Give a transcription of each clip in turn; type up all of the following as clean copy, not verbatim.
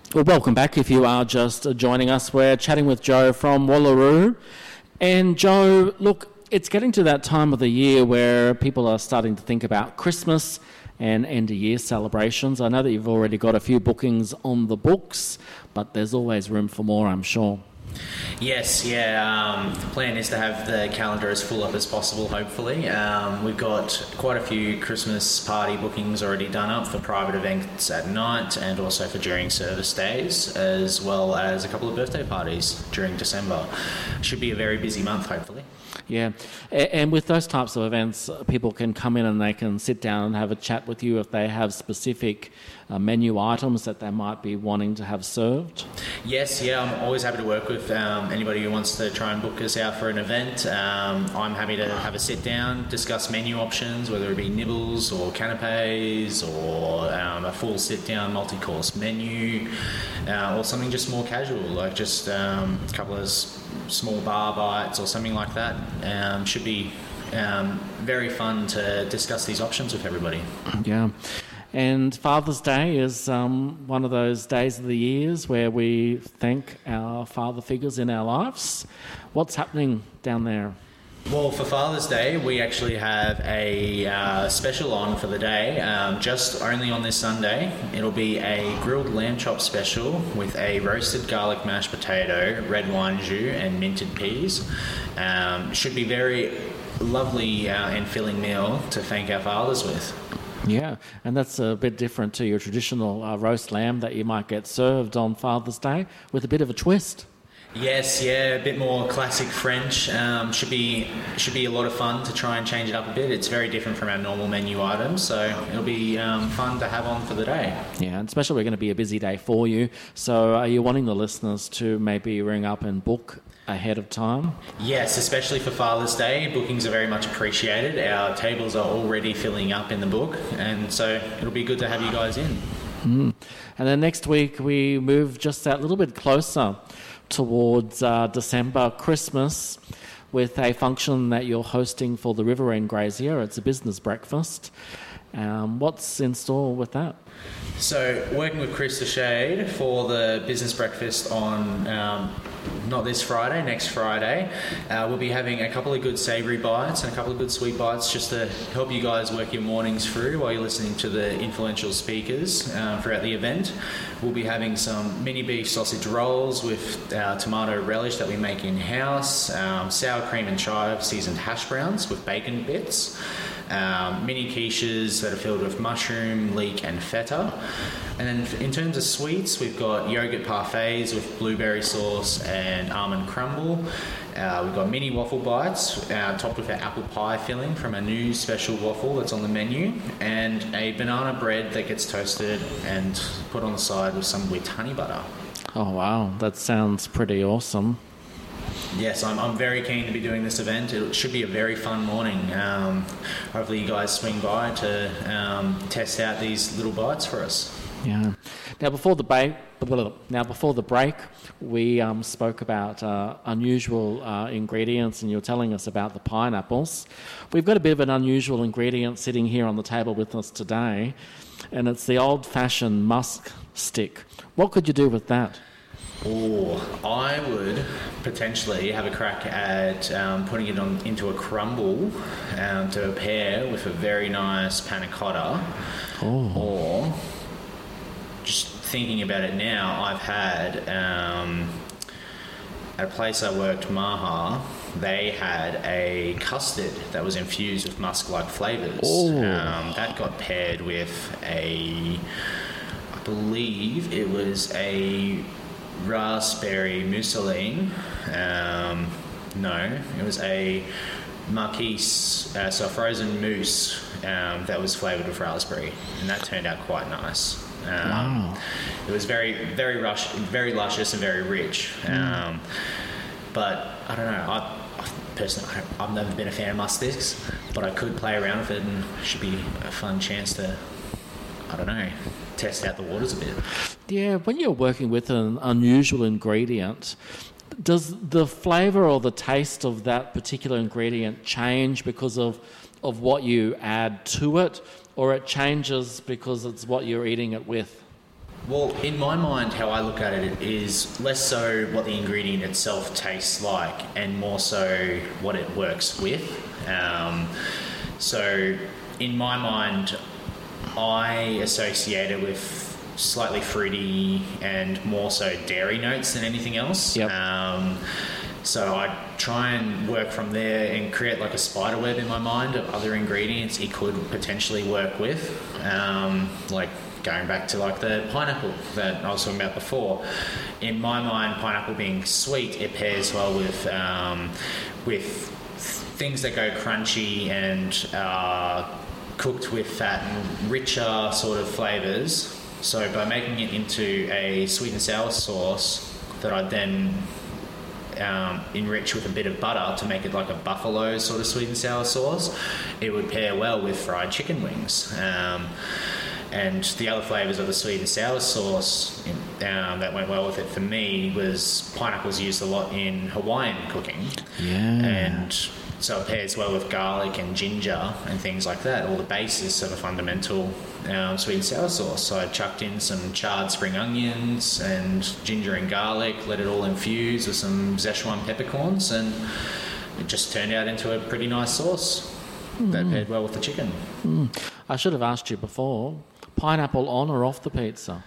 Well, welcome back. If you are just joining us, we're chatting with Joe from Wallaroo. And Joe, look, it's getting to that time of the year where people are starting to think about Christmas and end-of-year celebrations. I know that you've already got a few bookings on the books, but there's always room for more, I'm sure. Yes, the plan is to have the calendar as full up as possible, hopefully. We've got quite a few Christmas party bookings already done up for private events at night and also for during service days, as well as a couple of birthday parties during December. Should be a very busy month, hopefully. Yeah, and with those types of events, people can come in and they can sit down and have a chat with you if they have specific menu items that they might be wanting to have served. Yes, I'm always happy to work with anybody who wants to try and book us out for an event. I'm happy to have a sit down, discuss menu options, whether it be nibbles or canapes or a full sit down multi-course menu, or something just more casual, like just a couple of small bar bites or something like that. Should be very fun to discuss these options with everybody. Yeah. And Father's Day is one of those days of the years where we thank our father figures in our lives. What's happening down there? Well, for Father's Day, we actually have a special on for the day, just only on this Sunday. It'll be a grilled lamb chop special with a roasted garlic mashed potato, red wine jus, and minted peas. Should be very lovely and filling meal to thank our fathers with. Yeah, and that's a bit different to your traditional roast lamb that you might get served on Father's Day, with a bit of a twist. Yes, a bit more classic French. Should be a lot of fun to try and change it up a bit. It's very different from our normal menu items, so it'll be fun to have on for the day. Yeah, and especially we're going to be a busy day for you. So are you wanting the listeners to maybe ring up and book ahead of time? Yes, especially for Father's Day. Bookings are very much appreciated. Our tables are already filling up in the book, and so it'll be good to have you guys in. And then next week we move just that little bit closer towards December, Christmas, with a function that you're hosting for the Riverine Grazier. It's a business breakfast. What's in store with that? So, working with Chris the Shade for the business breakfast on not this Friday, next Friday, we'll be having a couple of good savoury bites and a couple of good sweet bites just to help you guys work your mornings through while you're listening to the influential speakers throughout the event. We'll be having some mini beef sausage rolls with tomato relish that we make in-house, sour cream and chive seasoned hash browns with bacon bits, mini quiches that are filled with mushroom, leek and feta. And then in terms of sweets, we've got yogurt parfaits with blueberry sauce and almond crumble. We've got mini waffle bites topped with our apple pie filling from a new special waffle that's on the menu, and a banana bread that gets toasted and put on the side with some whipped honey butter. Oh wow, that sounds pretty awesome. Yes, I'm very keen to be doing this event. It should be a very fun morning. Hopefully you guys swing by to test out these little bites for us. Yeah. Now before the break, we spoke about unusual ingredients, and you're telling us about the pineapples. We've got a bit of an unusual ingredient sitting here on the table with us today, and it's the old-fashioned musk stick. What could you do with that? I would potentially have a crack at putting it into a crumble to pair with a very nice panna cotta. Or, just thinking about it now, I've had at a place I worked, Maha, they had a custard that was infused with musk-like flavours. That got paired with I believe it was a raspberry mousseline. It was a marquise, so a frozen mousse that was flavoured with raspberry, and that turned out quite nice. Wow. It was very, very very luscious and very rich. But I don't know. Personally, I've never been a fan of musk sticks, but I could play around with it, and it should be a fun chance to, I don't know, test out the waters a bit. Yeah, when you're working with an unusual ingredient, does the flavour or the taste of that particular ingredient change because of what you add to it, or it changes because it's what you're eating it with? Well, in my mind, how I look at it is less so what the ingredient itself tastes like and more so what it works with. So in my mind, I associate it with slightly fruity and more so dairy notes than anything else. Yep. So I try and work from there and create like a spider web in my mind of other ingredients it could potentially work with. Like going back to like the pineapple that I was talking about before. In my mind, pineapple being sweet, it pairs well with things that go crunchy and cooked with fat and richer sort of flavours. So by making it into a sweet and sour sauce that I then enrich with a bit of butter to make it like a buffalo sort of sweet and sour sauce, it would pair well with fried chicken wings. And the other flavours of the sweet and sour sauce that went well with it for me was pineapple's used a lot in Hawaiian cooking. Yeah. And so it pairs well with garlic and ginger and things like that, all the basis of a fundamental sweet and sour sauce. So I chucked in some charred spring onions and ginger and garlic, let it all infuse with some Szechuan peppercorns, and it just turned out into a pretty nice sauce that paired well with the chicken. I should have asked you before, pineapple on or off the pizza?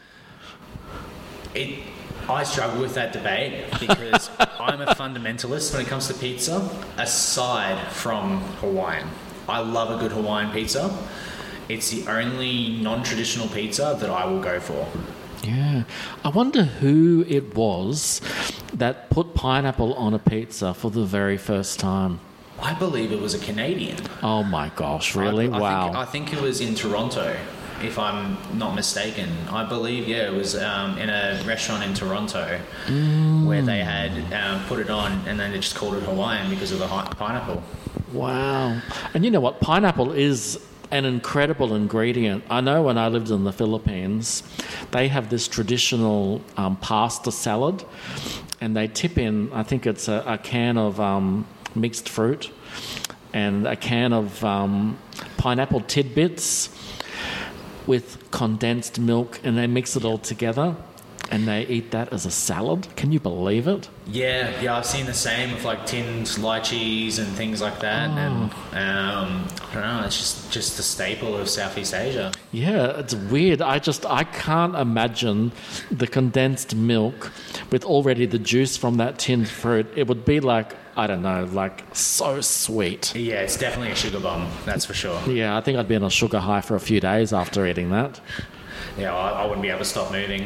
I struggle with that debate because I'm a fundamentalist when it comes to pizza, aside from Hawaiian. I love a good Hawaiian pizza. It's the only non-traditional pizza that I will go for. Yeah. I wonder who it was that put pineapple on a pizza for the very first time. I believe it was a Canadian. Oh my gosh, really? Wow. I think it was in Toronto, if I'm not mistaken. I believe, it was in a restaurant in Toronto where they had put it on and then they just called it Hawaiian because of the pineapple. Wow. And you know what? Pineapple is an incredible ingredient. I know when I lived in the Philippines, they have this traditional pasta salad, and they tip in, I think it's a can of mixed fruit and a can of pineapple tidbits with condensed milk, and they mix it all together and they eat that as a salad. Can you believe it? Yeah, I've seen the same with like tinned lychees and things like that. And I don't know, it's just the staple of Southeast Asia. Yeah, it's weird. I can't imagine the condensed milk with already the juice from that tinned fruit. It would be like, I don't know, like so sweet. Yeah, it's definitely a sugar bomb, that's for sure. Yeah, I think I'd be on a sugar high for a few days after eating that. Yeah, I wouldn't be able to stop moving.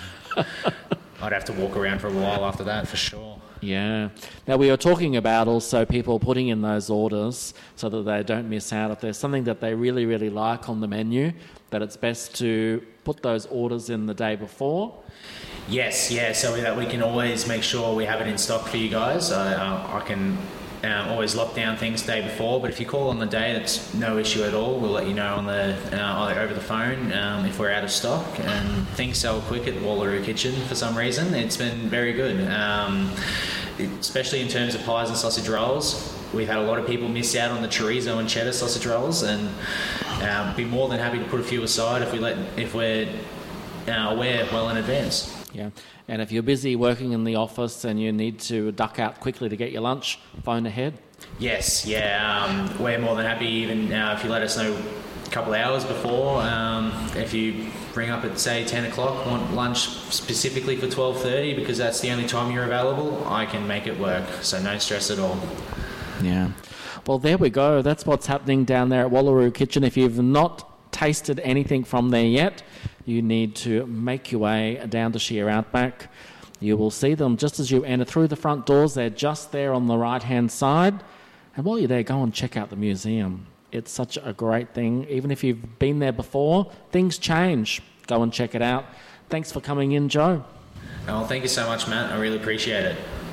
I'd have to walk around for a while after that, for sure. Yeah. Now, we were talking about also people putting in those orders so that they don't miss out. If there's something that they really, really like on the menu, that it's best to put those orders in the day before. Yes, so that we can always make sure we have it in stock for you guys. I can always lock down things the day before, but if you call on the day, that's no issue at all. We'll let you know on the over the phone if we're out of stock. And things sell quick at Wallaroo Kitchen for some reason. It's been very good, especially in terms of pies and sausage rolls. We've had a lot of people miss out on the chorizo and cheddar sausage rolls, and be more than happy to put a few aside if we're aware well in advance. Yeah, and if you're busy working in the office and you need to duck out quickly to get your lunch, phone ahead. Yes, we're more than happy even if you let us know a couple of hours before. If you ring up at, say, 10 o'clock, want lunch specifically for 12:30 because that's the only time you're available, I can make it work, so no stress at all. Yeah. Well, there we go. That's what's happening down there at Wallaroo Kitchen. If you've not tasted anything from there yet, you need to make your way down to Sheer Outback. You will see them just as you enter through the front doors. They're just there on the right-hand side. And while you're there, go and check out the museum. It's such a great thing. Even if you've been there before, things change. Go and check it out. Thanks for coming in, Joe. Oh, thank you so much, Matt. I really appreciate it.